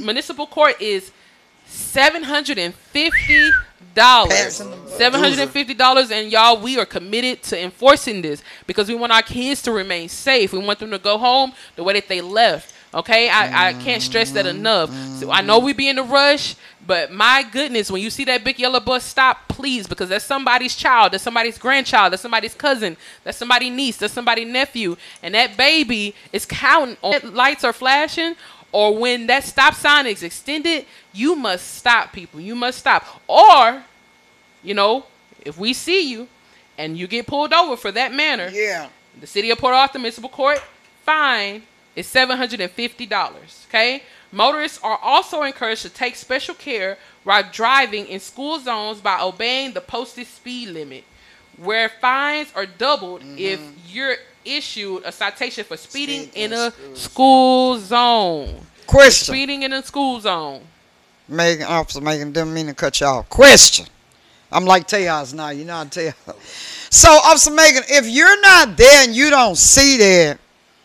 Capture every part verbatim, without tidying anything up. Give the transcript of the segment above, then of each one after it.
municipal court is seven hundred and fifty dollars. Seven hundred and fifty dollars, and y'all, we are committed to enforcing this because we want our kids to remain safe. We want them to go home the way that they left. Okay, I, I can't stress that enough. So I know we be in a rush, but my goodness, when you see that big yellow bus stop, please, because that's somebody's child, that's somebody's grandchild, that's somebody's cousin, that's somebody's niece, that's somebody's nephew, and that baby is counting on lights are flashing, or when that stop sign is extended, you must stop, people. You must stop. Or, you know, if we see you and you get pulled over for that manner, yeah, the City of Port Arthur Municipal Court fine is seven hundred and fifty dollars. Okay, motorists are also encouraged to take special care while driving in school zones by obeying the posted speed limit, where fines are doubled mm-hmm. if you're issued a citation for speeding Speed in a schools. school zone. Question. Speeding in a school zone. Megan, Officer Megan, didn't mean to cut you off. Question. I'm like Tejas now. You know how to tell. So, Officer Megan, if you're not there and you don't see that,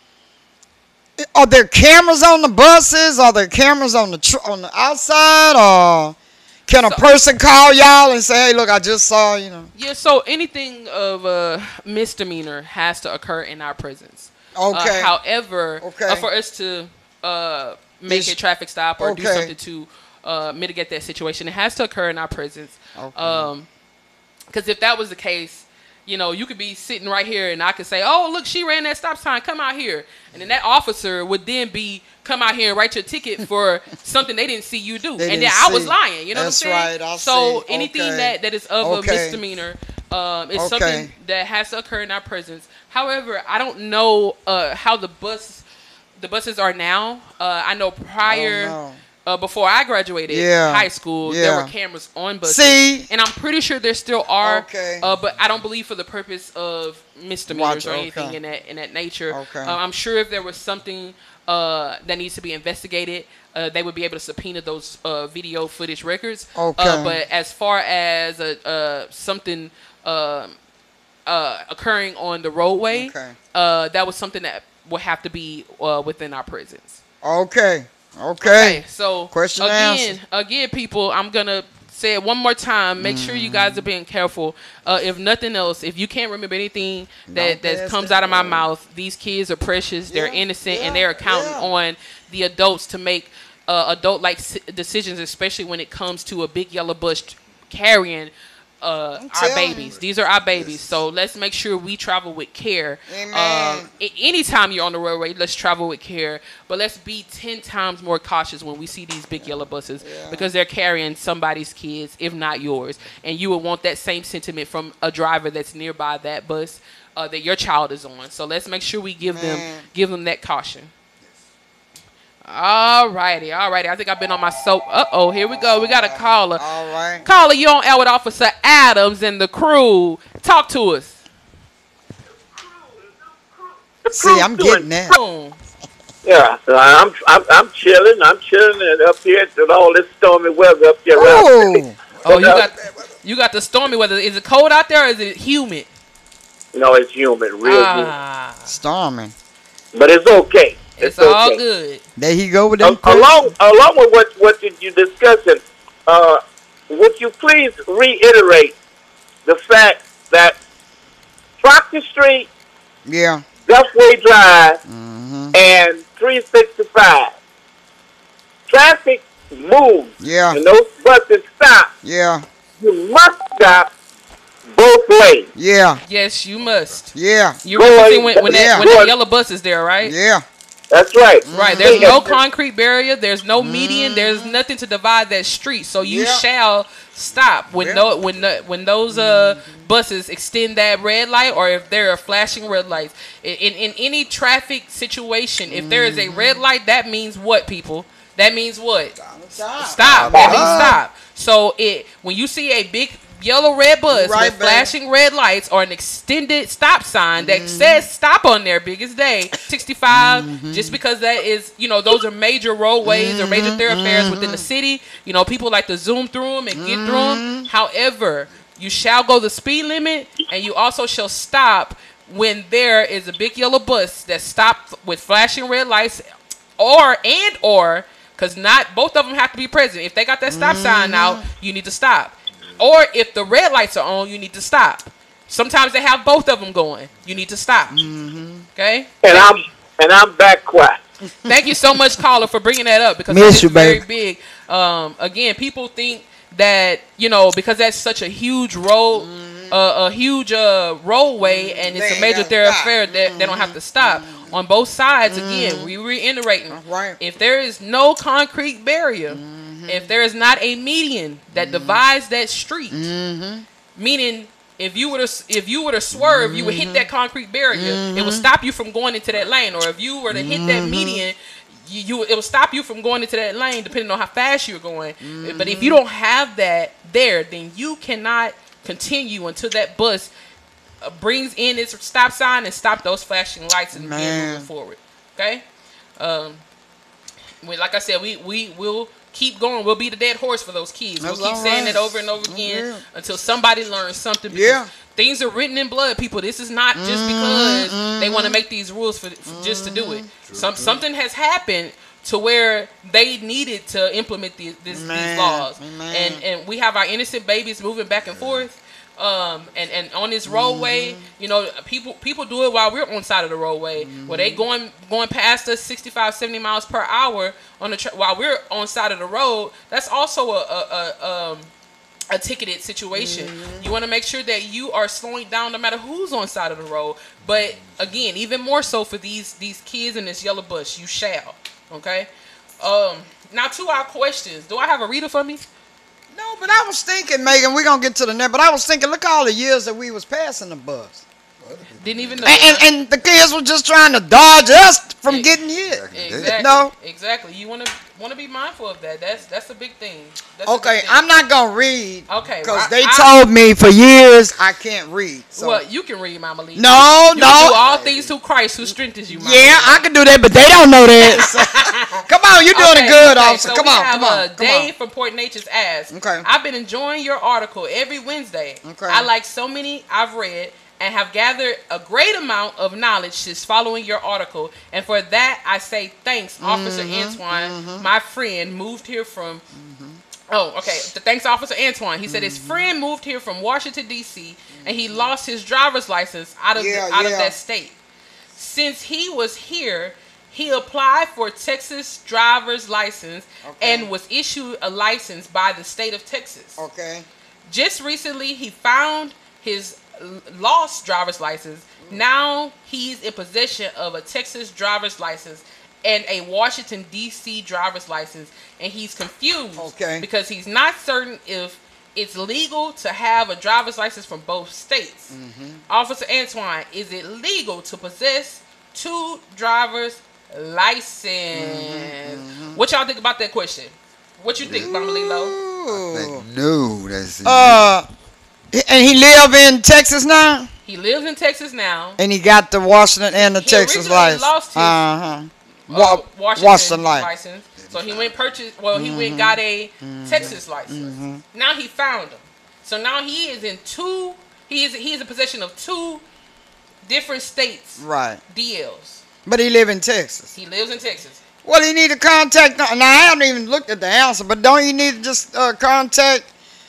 are there cameras on the buses? Are there cameras on the tr on the outside? Or can a so, person call y'all and say, hey, look, I just saw, you know? Yeah, so anything of a misdemeanor has to occur in our presence. Okay. Uh, however, okay. Uh, for us to uh, make it's, a traffic stop or okay. do something to uh, mitigate that situation, it has to occur in our presence. Okay. Um, because if that was the case, you know, you could be sitting right here and I could say, oh, look, she ran that stop sign. Come out here. And then that officer would then be, come out here and write your ticket for something they didn't see you do. They and then see. I was lying. You know That's what I'm saying? Right, I so see. anything okay. that, that is of okay. a misdemeanor um, is okay. something that has to occur in our presence. However, I don't know uh, how the bus the buses are now. Uh, I know prior... Oh, no. Uh, before I graduated yeah. high school, yeah. there were cameras on buses. See? And I'm pretty sure there still are. Okay. Uh, but I don't believe for the purpose of misdemeanors Watch, or anything okay. in that in that nature. Okay. Uh, I'm sure if there was something uh, that needs to be investigated, uh, they would be able to subpoena those uh, video footage records. Okay. Uh, but as far as a, uh, something uh, uh, occurring on the roadway, okay. uh, that was something that would have to be uh, within our presence. Okay. Okay. Okay, so question again, answer. again, people, I'm gonna say it one more time. Make mm. sure you guys are being careful. Uh, if nothing else, if you can't remember anything that that comes out of my mouth, these kids are precious. Yeah, they're innocent, yeah, and they're counting yeah. on the adults to make uh, adult-like decisions, especially when it comes to a big yellow bus carrying uh, our babies. You. These are our babies. Yes. So let's make sure we travel with care. Amen. Um, anytime you're on the roadway, let's travel with care. But let's be ten times more cautious when we see these big yellow buses yeah. because they're carrying somebody's kids, if not yours. And you would want that same sentiment from a driver that's nearby that bus uh, that your child is on. So let's make sure we give Man. them give them that caution. All righty, all righty. I think I've been on my soap. Uh-oh, here we go. We got a caller. All right. Caller, you on air with Officer Adams and the crew. Talk to us. See, I'm getting that. Yeah, so I'm I'm I'm chilling. I'm chilling up here with all this stormy weather up here. Oh, oh, you got you got the stormy weather. Is it cold out there or is it humid? No, it's humid, real ah. humid. Storming. But it's okay. It's, it's all okay. good. There he go with them. Uh, along, along with what what did you discussing? Uh, would you please reiterate the fact that Proctor Street, yeah, Gulfway Drive, mm-hmm. and three sixty-five traffic moves, yeah, and those buses stop, yeah, you must stop both ways. Yeah. Yes, you must. Yeah. You're referencing when, when, yeah. that, when that yellow bus is there, right? Yeah. That's right. Right. There's no concrete barrier. There's no median. There's nothing to divide that street. So you yeah. shall stop when yeah. no, when the, when those uh, buses extend that red light, or if there are flashing red lights. In in, in any traffic situation, if there is a red light, that means what, people? That means what? Stop. Stop. That means stop. So it when you see a big yellow red bus right, with flashing babe. red lights or an extended stop sign that mm-hmm. says stop on there, biggest day sixty-five, mm-hmm. just because that is, you know, those are major roadways mm-hmm. or major thoroughfares mm-hmm. within the city. You know, people like to zoom through them and mm-hmm. get through them. However, you shall go the speed limit, and you also shall stop when there is a big yellow bus that stopped with flashing red lights or and or Because not both of them have to be present. If they got that stop mm-hmm. sign out, you need to stop. Or if the red lights are on, you need to stop. Sometimes they have both of them going. You need to stop. Mm-hmm. Okay? And I'm and I'm back quiet. Thank you so much, caller, for bringing that up because Miss it's you, very babe. big. Um, again, people think that, you know, because that's such a huge road, mm-hmm. uh, a huge uh, roadway, and it's they a major thoroughfare that mm-hmm. they don't have to stop. Mm-hmm. On both sides, mm-hmm. again, we reiterating, right. if there is no concrete barrier, mm-hmm. if there is not a median that mm-hmm. divides that street, mm-hmm. meaning if you were to if you were to swerve, mm-hmm. you would hit that concrete barrier. Mm-hmm. It would stop you from going into that lane. Or if you were to hit mm-hmm. that median, you, you it will stop you from going into that lane, depending on how fast you're going. Mm-hmm. But if you don't have that there, then you cannot continue until that bus uh, brings in its stop sign and stop those flashing lights and begin moving forward. Okay. Um, we, like I said, we we will. Keep going. We'll be the dead horse for those kids. We'll keep saying it over and over again yeah. until somebody learns something. Because yeah. things are written in blood, people. This is not just mm-hmm, because mm-hmm. they want to make these rules for, for mm-hmm. just to do it. True, Some true. Something has happened to where they needed to implement the, this, these laws, man. and and we have our innocent babies moving back and forth. Um and, and on this roadway, mm-hmm. you know, people people do it while we're on side of the roadway, mm-hmm. where they going going past us sixty-five, seventy miles per hour on the tra- while we're on side of the road. That's also a a, a um a ticketed situation. Mm-hmm. You want to make sure that you are slowing down no matter who's on side of the road. But again, even more so for these these kids in this yellow bus, you shall. Okay. Um. Now to our questions. Do I have a reader for me? No, but I was thinking, Megan, we're going to get to the net, but I was thinking, look all the years that we was passing the bus. Didn't even know. And, and, and the kids were just trying to dodge us from it, getting here. Exactly. No? Exactly. You want to want to be mindful of that. That's that's a big thing. That's okay, big thing. I'm not going to read. Okay. Because well, they I, told I, me for years I can't read. So. Well, you can read, Mama Lee. No, you no. Can do all things through Christ who strengthens you, Mama Yeah, Lee. I can do that, but they don't know that. So. Come on, you're doing okay, it good, okay, officer. So come, we on, have, come on, uh, come Dave on. from Port Nature's asked, okay. I've been enjoying your article every Wednesday. Okay. I like so many I've read and have gathered a great amount of knowledge since following your article. And for that, I say thanks, mm-hmm, Officer Antoine. Mm-hmm. My friend moved here from... Mm-hmm. Oh, okay. The thanks, Officer Antoine. He said mm-hmm. his friend moved here from Washington, D C, mm-hmm. and he lost his driver's license out of, yeah, the, out yeah. of that state. Since he was here, he applied for Texas driver's license okay. and was issued a license by the state of Texas. Okay. Just recently, he found his lost driver's license. Now he's in possession of a Texas driver's license and a Washington, D C driver's license, and he's confused okay. because he's not certain if it's legal to have a driver's license from both states. Mm-hmm. Officer Antoine, is it legal to possess two driver's license? Mm-hmm, mm-hmm. What y'all think about that question? What you think, Mama Lilo? I think no. That's uh. And he live in Texas now? He lives in Texas now. And he got the Washington and the he Texas license. Lost his, uh-huh. Wa- uh, Washington, Washington license. So he went purchase. Well, he mm-hmm. went got a mm-hmm. Texas license. Mm-hmm. Now he found him. So now he is in two. He is he is in possession of two different states. Right. D Ls. But he live in Texas. He lives in Texas. Well, he need to contact. Now I haven't even looked at the answer, but don't you need to just uh, contact?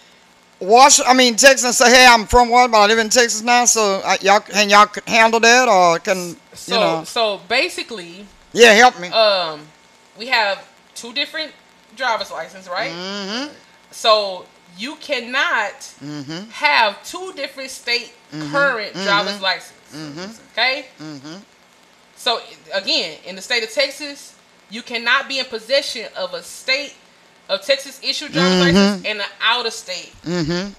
Wash, I mean, Texas and say, hey, I'm from what, but I live in Texas now, so uh, y'all can y'all handle that, or can so, you know? So basically, yeah, help me. Um, we have two different driver's licenses, right? Mm-hmm. So you cannot mm-hmm. have two different state mm-hmm. current mm-hmm. driver's licenses. Mm-hmm. Okay. Mm-hmm. So again, in the state of Texas, you cannot be in possession of a state. Of Texas issued driver's mm-hmm. license and an out of state mm-hmm.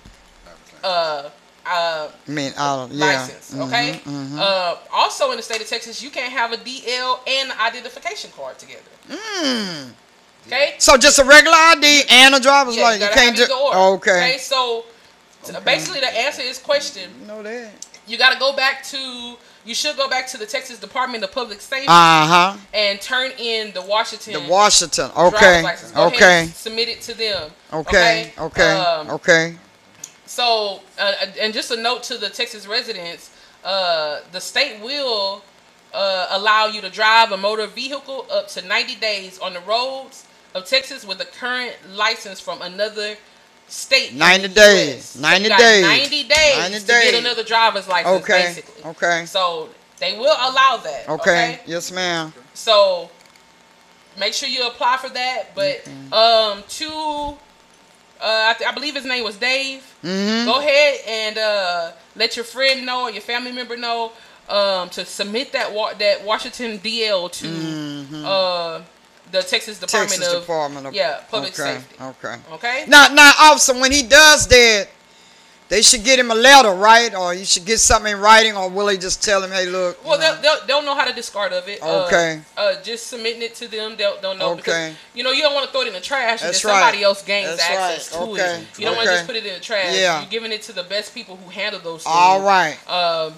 uh, uh, I mean, uh, yeah. license. Okay. Mm-hmm, mm-hmm. Uh, also in the state of Texas, you can't have a D L and an identification card together. Mm. Okay. So just a regular I D and a driver's yeah, license. You, you can't do. Okay. Okay. So okay. basically, to answer this question, you know that you got to go back to. You should go back to the Texas Department of Public Safety uh-huh. and turn in the Washington. The Washington, okay, go okay. Submit it to them. Okay, okay, okay. Um, okay. So, uh, and just a note to the Texas residents: uh, the state will uh, allow you to drive a motor vehicle up to ninety days on the roads of Texas with a current license from another state. in ninety the days. U S. So ninety you got days. ninety days ninety to days. get another driver's license, Okay. basically. Okay. So they will allow that. Okay. Okay. Yes, ma'am. So make sure you apply for that. But um, to uh, I, th- I believe his name was Dave. Mm-hmm. Go ahead and uh, let your friend know or your family member know um, to submit that wa- that Washington D L to Mm-hmm. uh, the Texas Department Texas of Department of yeah Public okay. Safety. Okay. Okay. Now, now, officer, when he does that, they should get him a letter, right? Or you should get something in writing, or will he just tell him, hey, look? Well, you know. they'll, they'll they'll know how to discard of it. Okay. Uh, uh, just submitting it to them, they'll they'll know Okay. because you know you don't want to throw it in the trash and That's then somebody right. else gains That's access right. to Okay. it. You don't want to Okay. just put it in the trash. Yeah. You're giving it to the best people who handle those things. All right. Um.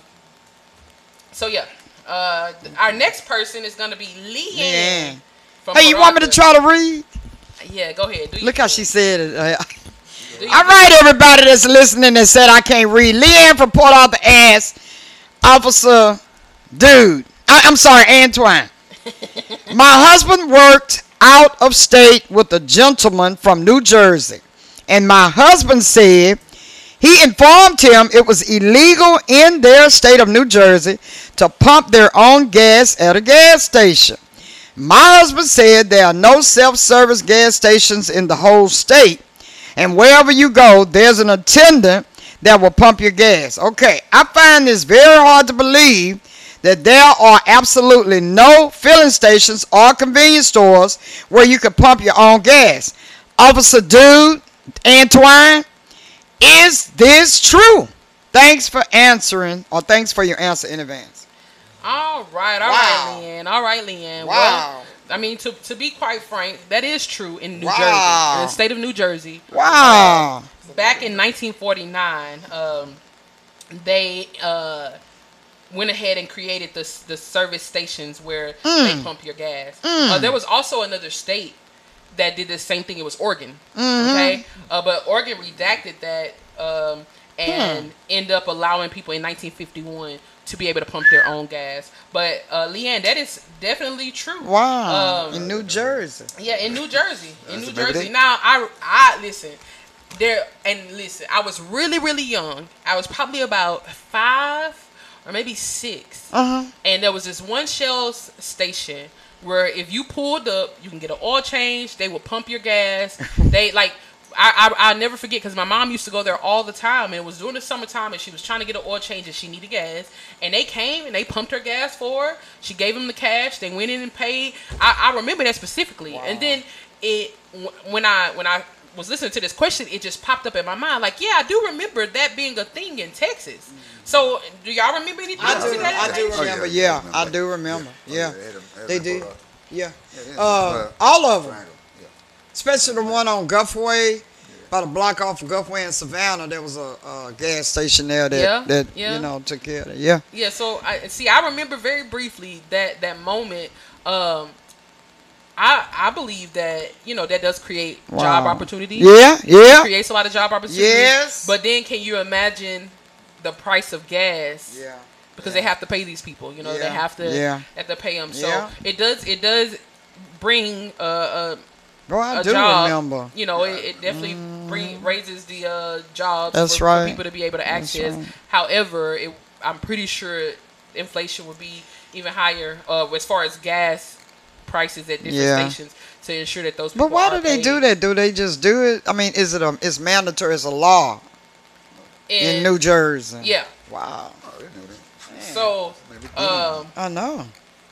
So yeah, uh, th- our next person is gonna be Leanne. Leanne. from Hey, you Port want me to Arthur. try to read? Yeah, go ahead. Do Look your how thing. she said it. Uh, Do your All thing. right, everybody that's listening that said I can't read. Leanne from Port Arthur asked Officer Dude. I, I'm sorry, Antoine. My husband worked out of state with a gentleman from New Jersey. And my husband said he informed him it was illegal in their state of New Jersey to pump their own gas at a gas station. My husband said there are no self-service gas stations in the whole state. And wherever you go, there's an attendant that will pump your gas. Okay, I find this very hard to believe that there are absolutely no filling stations or convenience stores where you can pump your own gas. Officer Dude, Antoine, is this true? Thanks for answering, or thanks for your answer in advance. All right, all Wow. right, Leanne. All right, Leanne. Wow. Well, I mean, to to be quite frank, that is true in New Wow. Jersey, in the state of New Jersey. Wow. Back in nineteen forty-nine, um, they uh, went ahead and created the the service stations where they pump your gas. Uh, there was also another state that did the same thing. It was Oregon. Okay, uh, but Oregon redacted that um, and ended up allowing people in nineteen fifty-one to be able to pump their own gas. But uh, Leanne, that is definitely true. Wow. Um, in New Jersey. Yeah, in New Jersey. In That's New a big Jersey. thing. Now, I, I listen. There and listen. I was really, really young. I was probably about five or maybe six. Uh-huh. And there was this one Shell s- station where if you pulled up, you can get an oil change. They will pump your gas. They like. I, I I'll never forget because my mom used to go there all the time, and it was during the summertime, and she was trying to get an oil change, and she needed gas, and they came and they pumped her gas for her. She gave them the cash. They went in and paid. I, I remember that specifically, and then it wh- when I when I was listening to this question, it just popped up in my mind. Like, yeah, I do remember that being a thing in Texas. So, do y'all remember anything? I to do, that I do information? remember, Oh, yeah, yeah, I I do remember, yeah. they had 'em- had They 'em did, put up. yeah. Yeah, yeah, Uh, but- all of them, triangle, yeah. especially the one on Guffway, about a block off of Guffway in Savannah. There was a, a gas station there that, Yeah, that yeah. you know, took care of it. Yeah. Yeah, so I see. I remember very briefly that that moment. Um, I I believe that you know that does create job Wow. opportunities. Yeah, yeah. Creates a lot of job opportunities. Yes. But then, can you imagine the price of gas? Yeah. Because they have to pay these people. You know, they Yeah. have to. Yeah. Have to pay them. So Yeah. it does. It does bring a. a Bro, I a do job, remember. you know, it, it definitely bring, raises the uh, jobs That's for, right. for people to be able to That's access. right. However, it, I'm pretty sure inflation would be even higher uh, as far as gas prices at different Yeah. stations to ensure that those people But why are do they paid. do that? Do they just do it? I mean, is it a, it's mandatory as a law in And- New Jersey? Yeah. Wow. Oh, they knew that. So, Maybe um, I know.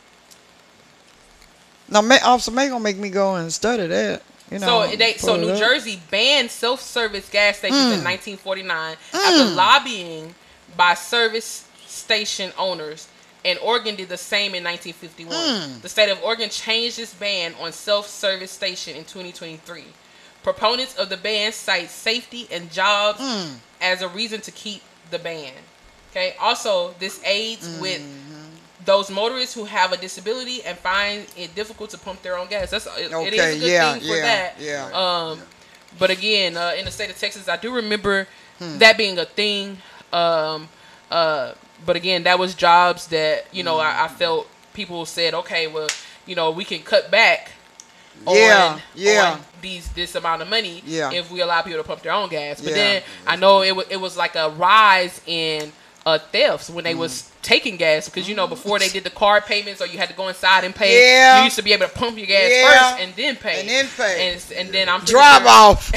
Now, May, Officer May gonna make me go and study that. You know, so they, so pull it New up. Jersey banned self-service gas stations in nineteen forty-nine Mm. after lobbying by service station owners, and Oregon did the same in nineteen fifty-one. Mm. The state of Oregon changed its ban on self-service station in twenty twenty-three. Proponents of the ban cite safety and jobs Mm. as a reason to keep the ban. Okay. Also, this aids Mm-hmm. with those motorists who have a disability and find it difficult to pump their own gas. That's it, it is Okay, a good yeah, thing for yeah, that. yeah. Um, but again, uh, in the state of Texas, I do remember Hmm. that being a thing. Um, uh, but again, that was jobs that you know I, I felt people said, okay, well, you know, we can cut back Yeah, on, yeah. on these this amount of money Yeah. if we allow people to pump their own gas. But Yeah. then I know it was it was like a rise in uh, thefts when they Mm. was taking gas because you know before they did the card payments or you had to go inside and pay. Yeah. You used to be able to pump your gas Yeah. first and then pay. And then pay. And, and then I'm pretty Drive sure- off.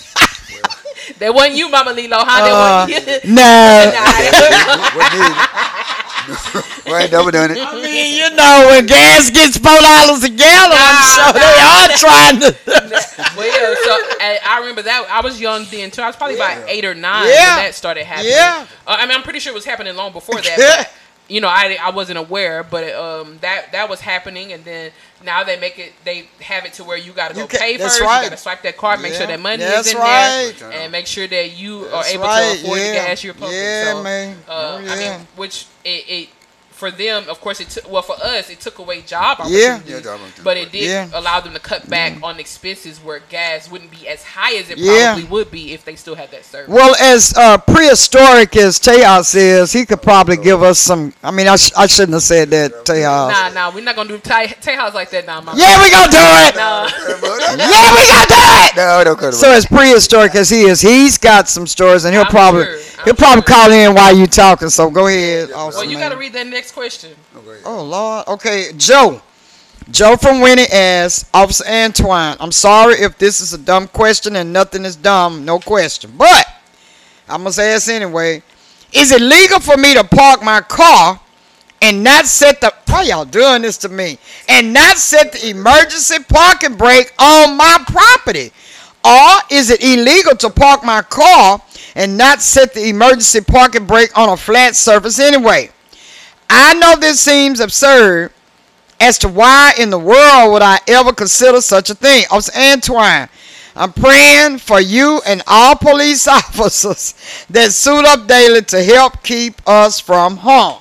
That wasn't you, Mama Lilo, huh? Uh, That wasn't you. no. What needed? We ain't never done it. I mean, you know, when gas gets four dollars a gallon, I'm Nah, sure they are trying to. Well, yeah, so I, I remember that I was young then too. I was probably about eight or nine Yeah. when that started happening. Yeah. Uh, I mean, I'm pretty sure it was happening long before that. But, you know, I, I wasn't aware, but um, that that was happening, and then now they make it. They have it to where you got to go You ca- pay that's first. right. You got to swipe that card, make Yeah. sure that money That's is in right. there, and make sure that you That's are able right, to afford yeah. the gas you're pumping. Yeah, so, man. Uh, Oh, I yeah. mean, which it. it for them, of course, it took. Well, for us, it took away job Yeah. opportunities. Yeah, job opportunities. But it did Yeah. allow them to cut back on expenses where gas wouldn't be as high as it Yeah. probably would be if they still had that service. Well, as uh, prehistoric as Tejas is, he could probably give us some. I mean, I, sh- I shouldn't have said that, Tejas. Nah, nah, we're not gonna do Tay Tejas like that now, mama. Yeah, we gonna do it. Nah. Yeah, we gonna do it. No, don't cut it. So as prehistoric as he is, he's got some stories, and he'll I'm probably sure, I'm he'll probably sure. call in while you talking. So go ahead. Well, Awesome, you man. gotta read that next question. Oh Lord. Okay, Joe. Joe from Winnie asks, Officer Antoine, I'm sorry if this is a dumb question and nothing is dumb, no question. But I must ask anyway. Is it legal for me to park my car and not set the why y'all doing this to me? And not set the emergency parking brake on my property? Or is it illegal to park my car and not set the emergency parking brake on a flat surface anyway? I know this seems absurd as to why in the world would I ever consider such a thing. Officer Antoine, I'm praying for you and all police officers that suit up daily to help keep us from harm.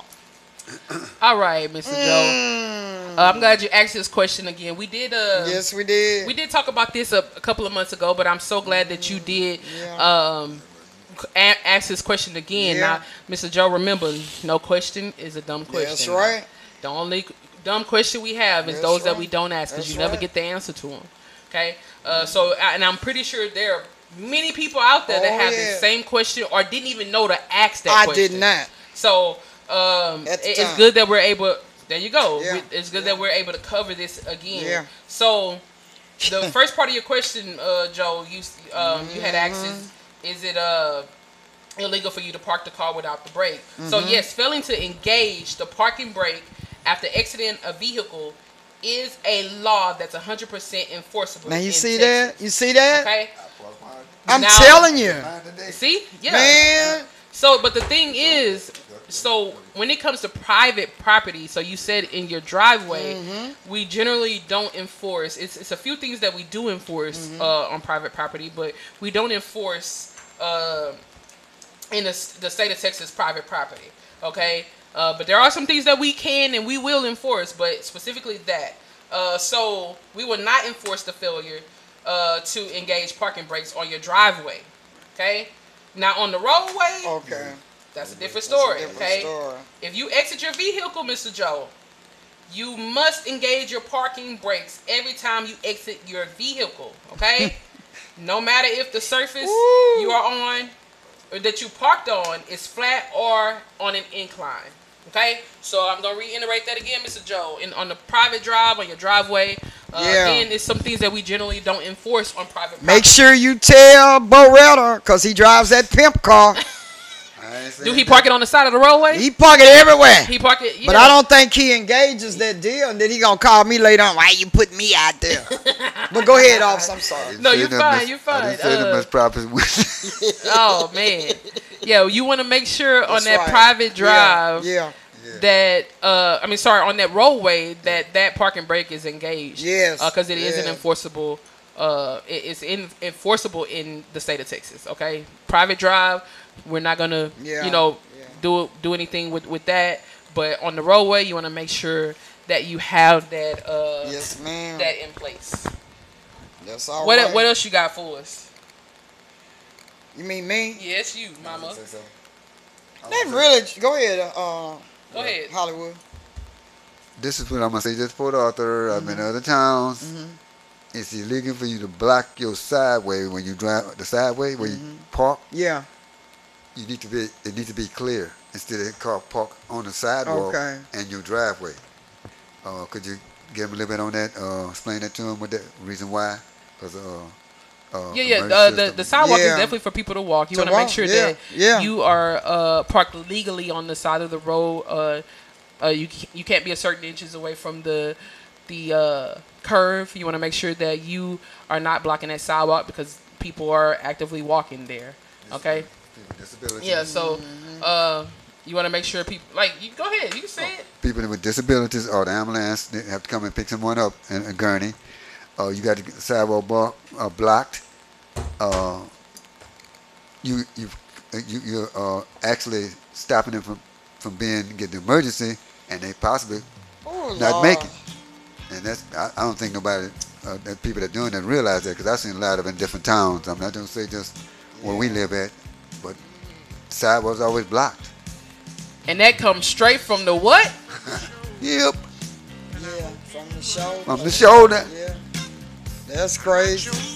All right, Mister Joe. Uh, I'm glad you asked this question again. We did. Uh, Yes, we did. We did talk about this a, a couple of months ago, but I'm so glad that you did um, a- ask this question again. Yeah. Now, Mister Joe, remember, no question is a dumb question. That's right. The only dumb question we have is That's those that right. we don't ask because That's you never right. get the answer to them. Okay? Uh, so, and I'm pretty sure there are many people out there that Oh, have yeah. the same question or didn't even know to ask that I question. did not. So, um, At the it- it's time. good that we're able. There you go. Yeah. We- It's good Yeah. that we're able to cover this again. Yeah. So, the first part of your question, uh, Joe, you um, you had asked is, is it uh illegal for you to park the car without the brake? So Mm-hmm. yes, failing to engage the parking brake after exiting a vehicle is a law that's one hundred percent enforceable. Now you in see Texas. that? You see that? Okay. I'm Now- telling you. See? Yeah. Man. So, but the thing is, so when it comes to private property, so you said in your driveway, Mm-hmm. we generally don't enforce. It's it's a few things that we do enforce Mm-hmm. uh, on private property, but we don't enforce uh, in the, s- the state of Texas private property. Okay, uh, but there are some things that we can and we will enforce, but specifically that. Uh, so we will not enforce the failure uh, to engage parking brakes on your driveway. Okay. Now on the roadway, Okay. that's a different That's a story, different okay? story. If you exit your vehicle, Mister Joe, you must engage your parking brakes every time you exit your vehicle, okay? No matter if the surface Woo. you are on or that you parked on is flat or on an incline, okay? So I'm gonna reiterate that again, Mister Joe. In on the private drive, on your driveway, uh, Yeah. again, it's some things that we generally don't enforce on private property. Make sure you tell Beretta, because he drives that pimp car. Do he park it on the side of the roadway? He park it everywhere. He park it, yeah. But I don't think he engages that deal, and then he gonna call me later on. Why you put me out there? But go ahead, officer. I'm sorry. No, you're fine, you're I fine. didn't say them Uh, as proper. Oh man, yo, you want to make sure on That's that right. private drive Yeah. that uh, I mean, sorry, on that roadway that that parking brake is engaged. Yes, because it is an yeah. enforceable. Uh, it, it's in, enforceable in the state of Texas. Okay, private drive, we're not gonna, Yeah, you know, yeah. do do anything with with that. But on the roadway, you want to make sure that you have that uh Yes, ma'am. that in place. That's all What right. what else you got for us? You mean me? Yes, you, mama. That really. Go ahead, uh, Go ahead. Hollywood. This is what I'm gonna say. Just for the author. I've been to other towns. it's illegal for you to block your sideway when you drive the sideway where Mm-hmm. you park. Yeah. You need to be it needs to be clear instead of car park on the sidewalk Okay. and your driveway. Uh, could you give him a little bit on that? Uh, explain that to him with the reason why? Because uh, uh, Yeah, yeah. emergency Uh, the system- the sidewalk is Yeah. definitely for people to walk. You To want to make walk, sure yeah, that yeah. you are uh, parked legally on the side of the road. Uh, uh, you ca- you can't be a certain inches away from the the uh, curve. You want to make sure that you are not blocking that sidewalk because people are actively walking there. Okay. People with disabilities. Yeah. So uh, you want to make sure people like you go ahead. You can say it. People with disabilities or the ambulance they have to come and pick someone up in a gurney. Uh, you got the sidewalk block, uh, blocked. Uh, you you you you're uh, actually stopping them from from being get the emergency, and they possibly Oh, not Lord. make it. And that's I, I don't think nobody uh, that people that doing that realize that because I've seen a lot of it in different towns. I'm not gonna say just where we live at, but sidewalks always blocked. And that comes straight from the what? Yeah, Yep, from the shoulder. from the shoulder. Yeah. That's crazy.